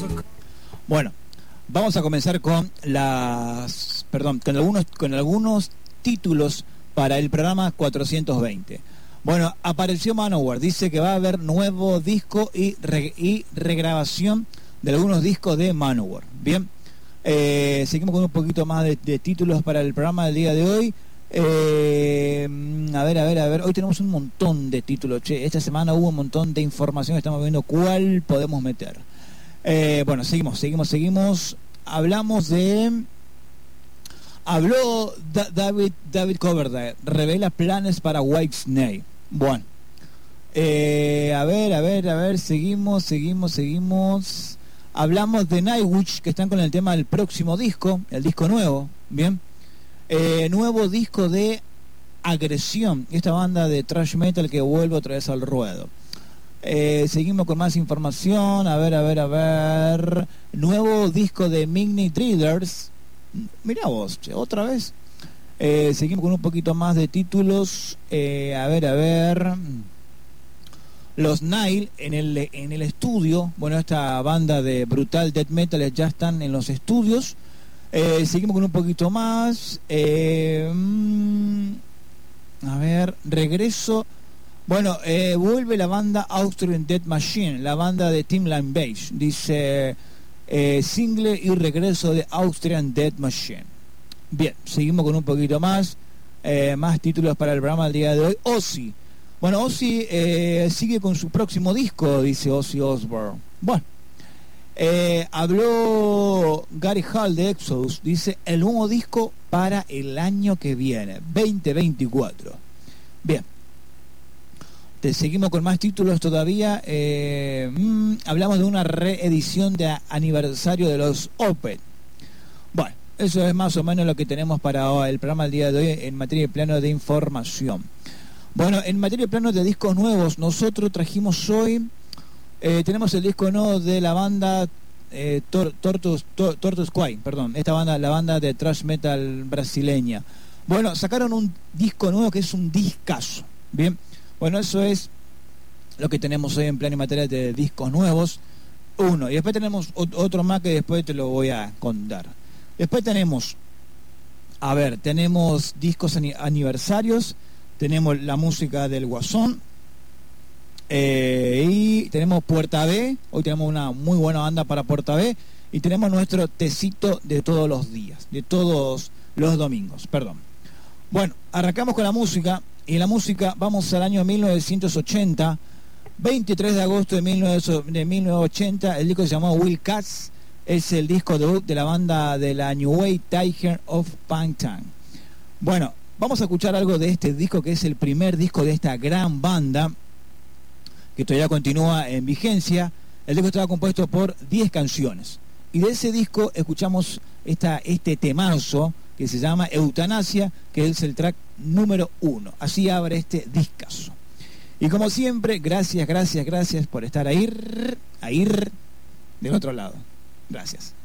Bueno, vamos a comenzar con con algunos títulos para el programa 420. Bueno, apareció Manowar, dice que va a haber nuevo disco y regrabación de algunos discos de Manowar. Bien, seguimos con un poquito más de títulos para el programa del día de hoy. A ver, hoy tenemos un montón de títulos. Esta semana hubo un montón de información, estamos viendo cuál podemos meter. Bueno, seguimos. Habló David Coverdale, revela planes para Whitesnake. Bueno, a ver, seguimos. Hablamos de Nightwish, que están con el tema del próximo disco, el disco nuevo, bien. Nuevo disco de Agresión, esta banda de thrash metal que vuelve otra vez al ruedo. Seguimos con más información. A ver. Nuevo disco de Midnight Readers. Mirá vos, otra vez. Seguimos con un poquito más de títulos. A ver. Los Nile en el estudio. Bueno, esta banda de brutal death metal ya están en los estudios. Seguimos con un poquito más. A ver, regreso. Bueno, vuelve la banda Austrian Death Machine, la banda de Tim Lambeige. Dice single y regreso de Austrian Death Machine. Bien, seguimos con un poquito más. Más títulos para el programa del día de hoy. Ozzy. Bueno, Ozzy sigue con su próximo disco, dice Ozzy Osbourne. Bueno, habló Gary Hall de Exodus. Dice el nuevo disco para el año que viene, 2024. Bien. Seguimos con más títulos todavía. Hablamos de una reedición de aniversario de los Opeth. Bueno, eso es más o menos lo que tenemos para el programa del día de hoy en materia de plano de información. Bueno, en materia de plano de discos nuevos, nosotros trajimos hoy, tenemos el disco nuevo de la banda Tortoise Squad, esta banda, la banda de thrash metal brasileña. Bueno, sacaron un disco nuevo que es un discazo. Bien. Bueno, eso es lo que tenemos hoy en plan y materia de discos nuevos. Uno. Y después tenemos otro más que después te lo voy a contar. Después tenemos discos aniversarios. Tenemos la música del Guasón. Y tenemos Puerta B. Hoy tenemos una muy buena banda para Puerta B. Y tenemos nuestro tecito de todos los días. De todos los domingos. Bueno, arrancamos con la música. Y en la música vamos al año 1980, 23 de agosto de 1980, el disco se llamó Will Cats, es el disco debut de la banda de la New Wave Tiger of Pangtang. Bueno, vamos a escuchar algo de este disco que es el primer disco de esta gran banda que todavía continúa en vigencia. El disco estaba compuesto por 10 canciones y de ese disco escuchamos este temazo que se llama Eutanasia, que es el track número 1. Así abre este discazo. Y como siempre, gracias por estar ahí del otro lado. Gracias.